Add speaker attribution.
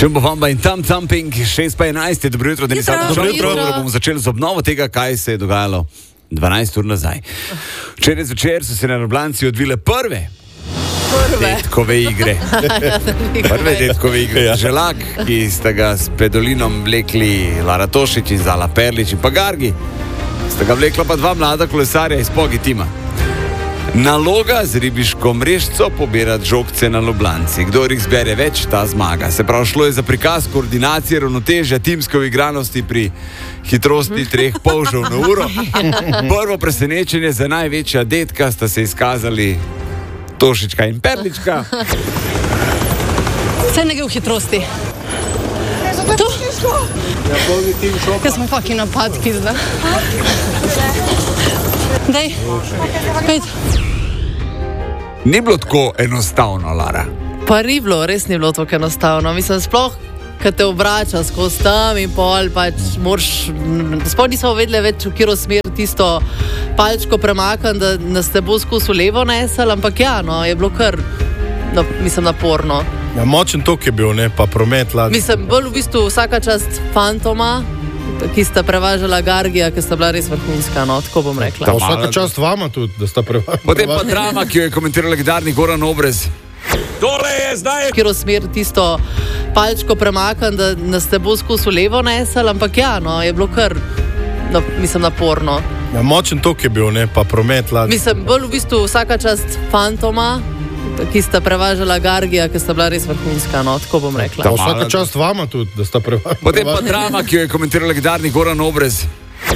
Speaker 1: Chumbawamba in Thumb Thumping, 6:11, dobro jutro, Denis Avdić.
Speaker 2: Dobro jutro.
Speaker 1: Bomo začeli z obnovo tega, kaj se je dogajalo 12 ur nazaj. Včeraj zvečer so se na Ljubljanci odvile prve detkove igre. Prve detkove igre. Želak, ki sta ga s Predolinom vlekli Lara Tošić in Zala Perlič in pa Gargi. Sta ga vlekla pa dva mlada kolesarja iz Pogi tima. Naloga z ribiško mrežco pobirati žogce na Ljubljanci. Kdor jih zbere več, ta zmaga. Se pravi, šlo je za prikaz koordinacije, ravnotežja, timske uigranosti pri hitrosti 3 polžev na uro. Prvo presenečenje za največja detka sta se izkazali Tošička in Perlička.
Speaker 2: Vse nekaj v hitrosti. To? Kaj smo fucking napadki zdaj? Daj, pejt.
Speaker 1: Ni bilo tako enostavno, Lara.
Speaker 3: Pa ni bilo, res ni bilo tako enostavno. Mislim, sploh, kad te obrača skozi tam in pol, pač moraš, sploh nismo vedeli več, v katero smer tisto palčko premakam, da nas te bo skozi v levo nesel, ampak ja, no, je bilo kar, no, mislim, naporno.
Speaker 4: Ja, močen tok je bil, ne, pa promet ladij.
Speaker 3: Mislim, bolj v bistvu vsaka čast Fantoma, ki sta prevažala Gargija, ki sta bila res vrhunska, no, tako bom rekla.
Speaker 4: Pa vsaka čast vama tudi, da sta prevažala.
Speaker 1: Potem pa drama, ki jo je komentiral legendarni Goran Obrez. Tole je zdaj!
Speaker 3: V katero smer tisto palčko premakam, da nas te bo skozi v levo nesel, ampak ja, no, je bilo kar, no, mislim, naporno.
Speaker 4: Ja, močen tok je bil, ne, pa promet ladij.
Speaker 3: Mislim, bolj v bistvu vsaka čast Fantoma, ki sta prevažala Gargija, ki sta bila res vrhunska, no, tako bom rekla.
Speaker 4: Pa vsaka čast vama tudi, da sta prevažala.
Speaker 1: Potem pa drama, ki jo je komentiral legendarni Goran Obrez.